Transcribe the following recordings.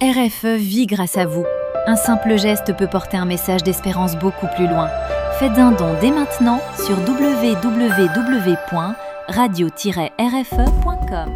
RFE vit grâce à vous. Un simple geste peut porter un message d'espérance beaucoup plus loin. Faites un don dès maintenant sur www.radio-rfe.com.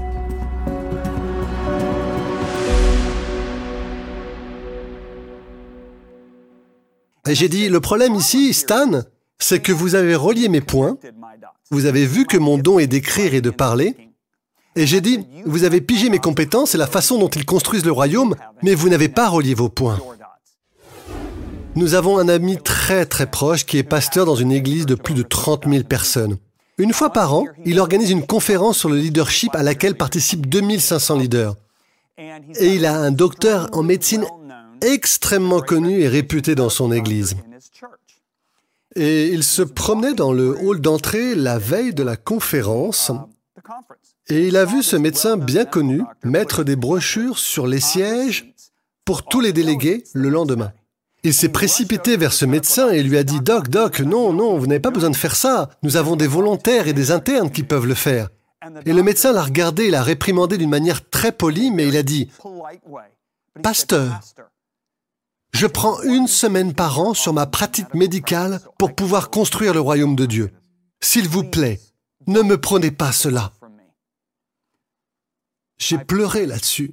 Et j'ai dit, le problème ici, Stan, c'est que vous avez relié mes points, vous avez vu que mon don est d'écrire et de parler, et j'ai dit, vous avez pigé mes compétences et la façon dont ils construisent le royaume, mais vous n'avez pas relié vos points. Nous avons un ami très très proche qui est pasteur dans une église de plus de 30 000 personnes. Une fois par an, il organise une conférence sur le leadership à laquelle participent 2500 leaders. Et il a un docteur en médecine extrêmement connu et réputé dans son église. Et il se promenait dans le hall d'entrée la veille de la conférence et il a vu ce médecin bien connu mettre des brochures sur les sièges pour tous les délégués le lendemain. Il s'est précipité vers ce médecin et lui a dit « Doc, non, vous n'avez pas besoin de faire ça. Nous avons des volontaires et des internes qui peuvent le faire. » Et le médecin l'a regardé et l'a réprimandé d'une manière très polie, mais il a dit « Pasteur, je prends 1 semaine par an sur ma pratique médicale pour pouvoir construire le royaume de Dieu. S'il vous plaît, ne me prenez pas cela. » J'ai pleuré là-dessus.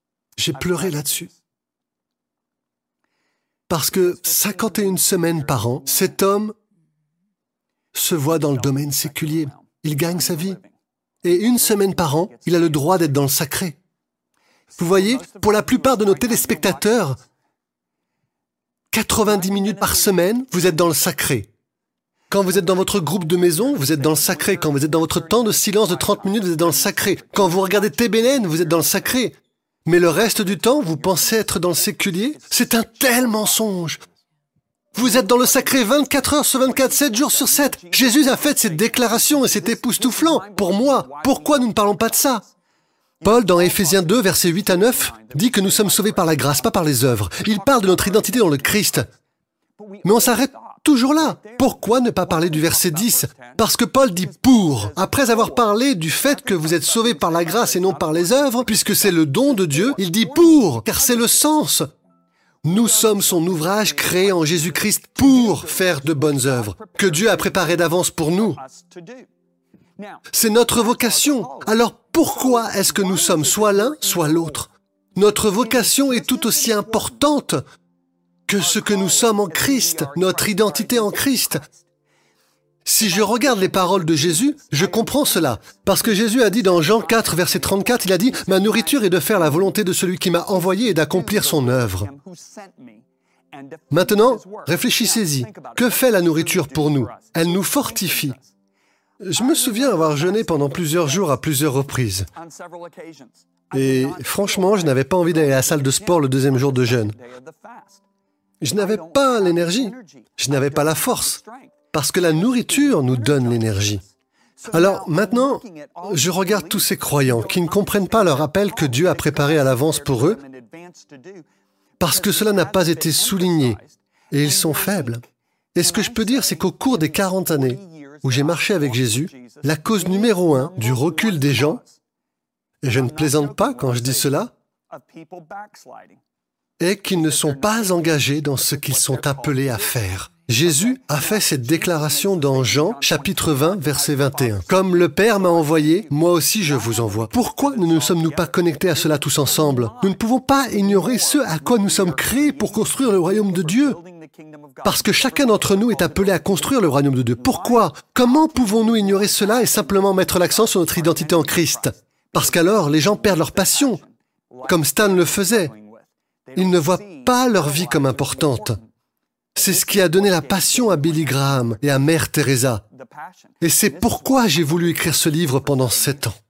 Parce que 51 semaines par an, cet homme se voit dans le domaine séculier. Il gagne sa vie. Et 1 semaine par an, il a le droit d'être dans le sacré. Vous voyez, pour la plupart de nos téléspectateurs, 90 minutes par semaine, vous êtes dans le sacré. Quand vous êtes dans votre groupe de maison, vous êtes dans le sacré. Quand vous êtes dans votre temps de silence de 30 minutes, vous êtes dans le sacré. Quand vous regardez TBN, vous êtes dans le sacré. Mais le reste du temps, vous pensez être dans le séculier? C'est un tel mensonge. Vous êtes dans le sacré 24 heures sur 24, 7 jours sur 7. Jésus a fait cette déclaration et c'est époustouflant. Pour moi, pourquoi nous ne parlons pas de ça? Paul, dans Éphésiens 2, versets 8 à 9, dit que nous sommes sauvés par la grâce, pas par les œuvres. Il parle de notre identité dans le Christ. Mais on s'arrête toujours là. Pourquoi ne pas parler du verset 10? Parce que Paul dit « pour ». Après avoir parlé du fait que vous êtes sauvés par la grâce et non par les œuvres, puisque c'est le don de Dieu, il dit « pour », car c'est le sens. Nous sommes son ouvrage créé en Jésus-Christ pour faire de bonnes œuvres, que Dieu a préparées d'avance pour nous. C'est notre vocation. Alors pourquoi est-ce que nous sommes soit l'un, soit l'autre? Notre vocation est tout aussi importante que ce que nous sommes en Christ, notre identité en Christ. Si je regarde les paroles de Jésus, je comprends cela. Parce que Jésus a dit dans Jean 4, verset 34, il a dit « Ma nourriture est de faire la volonté de celui qui m'a envoyé et d'accomplir son œuvre. » Maintenant, réfléchissez-y. Que fait la nourriture pour nous? Elle nous fortifie. Je me souviens avoir jeûné pendant plusieurs jours à plusieurs reprises. Et franchement, je n'avais pas envie d'aller à la salle de sport le 2e jour de jeûne. Je n'avais pas l'énergie, je n'avais pas la force, parce que la nourriture nous donne l'énergie. Alors maintenant, je regarde tous ces croyants qui ne comprennent pas leur appel que Dieu a préparé à l'avance pour eux, parce que cela n'a pas été souligné, et ils sont faibles. Et ce que je peux dire, c'est qu'au cours des 40 années où j'ai marché avec Jésus, la cause numéro 1 du recul des gens, et je ne plaisante pas quand je dis cela, est qu'ils ne sont pas engagés dans ce qu'ils sont appelés à faire. Jésus a fait cette déclaration dans Jean, chapitre 20, verset 21. « Comme le Père m'a envoyé, moi aussi je vous envoie. » Pourquoi ne nous sommes-nous pas connectés à cela tous ensemble? Nous ne pouvons pas ignorer ce à quoi nous sommes créés pour construire le royaume de Dieu. Parce que chacun d'entre nous est appelé à construire le royaume de Dieu. Pourquoi? Comment pouvons-nous ignorer cela et simplement mettre l'accent sur notre identité en Christ? Parce qu'alors, les gens perdent leur passion, comme Stan le faisait. Ils ne voient pas leur vie comme importante. C'est ce qui a donné la passion à Billy Graham et à Mère Teresa. Et c'est pourquoi j'ai voulu écrire ce livre pendant 7 ans.